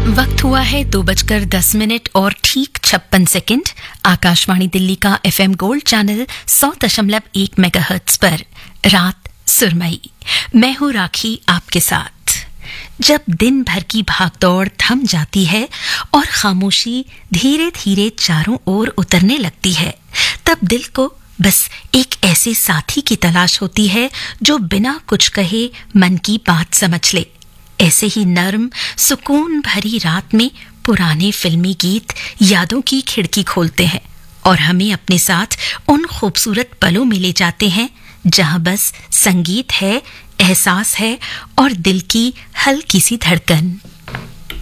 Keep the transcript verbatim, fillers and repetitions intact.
वक्त हुआ है दो बजकर दस मिनट और ठीक छप्पन सेकंड। आकाशवाणी दिल्ली का एफएम गोल्ड चैनल सौ दशमलव एक मेगाहर्ट्ज पर रात सुरमई। मैं हूं राखी आपके साथ। जब दिन भर की भागदौड़ थम जाती है और खामोशी धीरे धीरे चारों ओर उतरने लगती है, तब दिल को बस एक ऐसे साथी की तलाश होती है जो बिना कुछ कहे मन की बात समझ ले। ऐसे ही नर्म सुकून भरी रात में पुराने फिल्मी गीत यादों की खिड़की खोलते हैं और हमें अपने साथ उन खूबसूरत पलों में ले जाते हैं जहां बस संगीत है, एहसास है और दिल की हल्की सी धड़कन।